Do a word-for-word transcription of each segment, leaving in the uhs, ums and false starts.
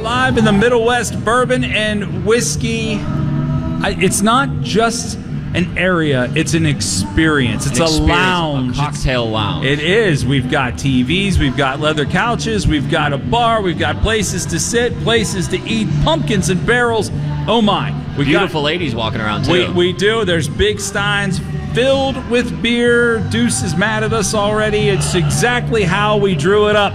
live in the Middle West Bourbon and Whiskey. I, it's not just an area, it's an experience. It's an experience, a lounge. A cocktail lounge. It is. We've got T Vs, we've got leather couches, we've got a bar, we've got places to sit, places to eat, pumpkins and barrels. Oh my. We Beautiful got, ladies walking around too. We, we do. There's big steins filled with beer. Deuce is mad at us already. It's exactly how we drew it up.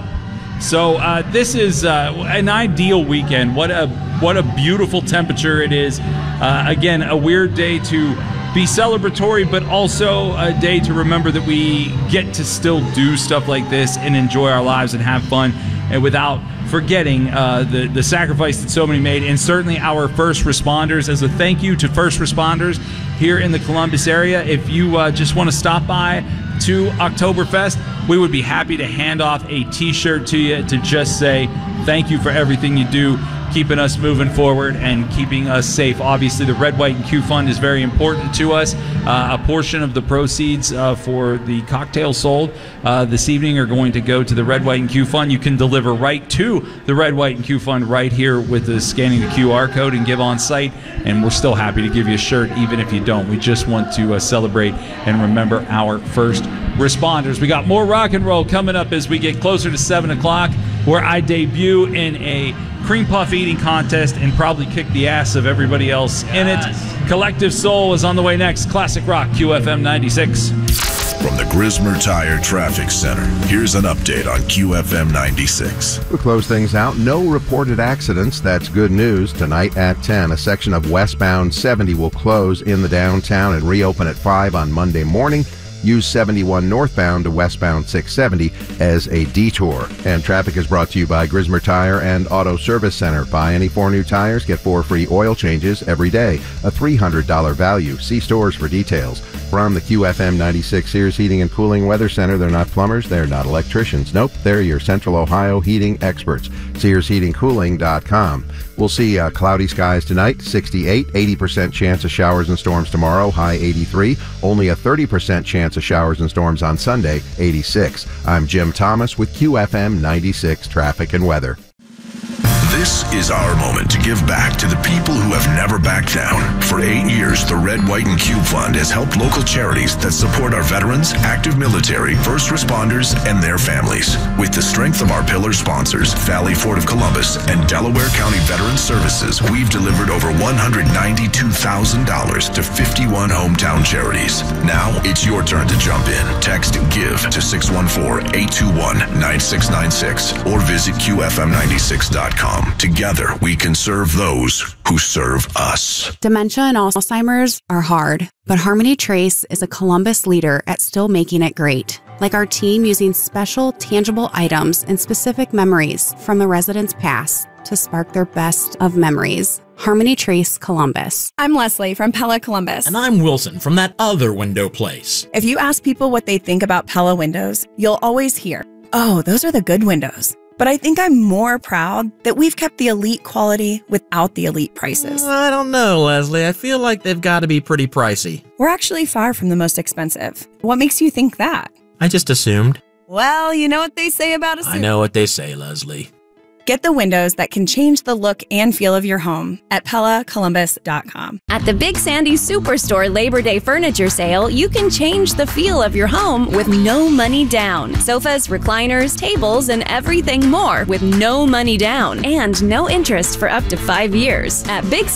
So uh, this is uh, an ideal weekend. What a what a beautiful temperature it is. Uh, again, a weird day to be celebratory, but also a day to remember that we get to still do stuff like this and enjoy our lives and have fun, and without forgetting uh, the, the sacrifice that so many made, and certainly our first responders. As a thank you to first responders here in the Columbus area, if you uh, just want to stop by to Oktoberfest, we would be happy to hand off a t-shirt to you to just say thank you for everything you do, keeping us moving forward and keeping us safe. Obviously, the Red, White, and Q Fund is very important to us. Uh, a portion of the proceeds uh, for the cocktails sold uh, this evening are going to go to the Red, White, and Q Fund. You can deliver right to the Red, White, and Q Fund right here with the scanning the Q R code and give on site. And we're still happy to give you a shirt even if you don't. We just want to uh, celebrate and remember our first responders. We got more rock and roll coming up as we get closer to seven o'clock, where I debut in a cream puff eating contest and probably kick the ass of everybody else in it. Collective Soul is on the way next. Classic Rock, Q F M ninety-six. From the Grismer Tire Traffic Center, here's an update on Q F M ninety-six. We'll close things out. No reported accidents. That's good news. Tonight at ten, a section of westbound seventy will close in the downtown and reopen at five on Monday morning. Use seventy-one northbound to westbound six seventy as a detour. And traffic is brought to you by Grismer Tire and Auto Service Center. Buy any four new tires, get four free oil changes every day. A three hundred dollars value. See stores for details. From the Q F M ninety-six Sears Heating and Cooling Weather Center, they're not plumbers, they're not electricians. Nope, they're your Central Ohio heating experts. Sears Heating Cooling dot com. We'll see uh, cloudy skies tonight, sixty-eight, eighty percent chance of showers and storms tomorrow, high eighty-three. Only a thirty percent chance of showers and storms on Sunday, eighty-six. I'm Jim Thomas with Q F M ninety-six Traffic and Weather. This is our moment to give back to the people who have never backed down. For eight years, the Red, White, and Q Fund has helped local charities that support our veterans, active military, first responders, and their families. With the strength of our pillar sponsors, Valley Ford of Columbus and Delaware County Veterans Services, we've delivered over one hundred ninety-two thousand dollars to fifty-one hometown charities. Now it's your turn to jump in. Text GIVE to six one four, eight two one, nine six nine six or visit Q F M ninety-six dot com. Together, we can serve those who serve us. Dementia and Alzheimer's are hard, but Harmony Trace is a Columbus leader at still making it great. Like our team using special, tangible items and specific memories from the residents' past to spark their best of memories. Harmony Trace Columbus. I'm Leslie from Pella Columbus. And I'm Wilson from that other window place. If you ask people what they think about Pella windows, you'll always hear, oh, those are the good windows. But I think I'm more proud that we've kept the elite quality without the elite prices. I don't know, Leslie. I feel like they've got to be pretty pricey. We're actually far from the most expensive. What makes you think that? I just assumed. Well, you know what they say about a suit. I know what they say, Leslie. Get the windows that can change the look and feel of your home at Pella Columbus dot com. At the Big Sandy Superstore Labor Day Furniture Sale, you can change the feel of your home with no money down. Sofas, recliners, tables, and everything more with no money down and no interest for up to five years. At Big